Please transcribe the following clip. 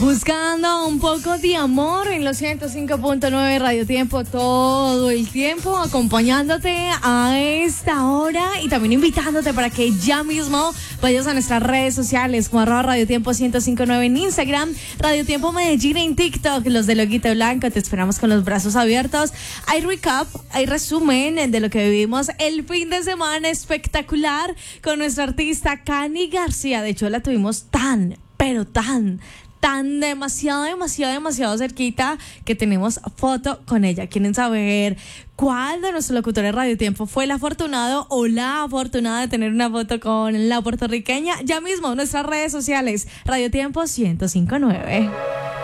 Buscando un poco de amor en los 105.9 Radio Tiempo todo el tiempo, acompañándote a esta hora y también invitándote para que ya mismo vayas a nuestras redes sociales como @Radio Tiempo 105.9 en Instagram, Radio Tiempo Medellín en TikTok, los de Loguito Blanco, te esperamos con los brazos abiertos. Hay recap, hay resumen de lo que vivimos el fin de semana espectacular con nuestra artista Cani García. De hecho, la tuvimos tan demasiado cerquita que tenemos foto con ella. ¿Quieren saber cuál de nuestros locutores de Radio Tiempo fue el afortunado o la afortunada de tener una foto con la puertorriqueña? Ya mismo, nuestras redes sociales, Radio Tiempo 105.9.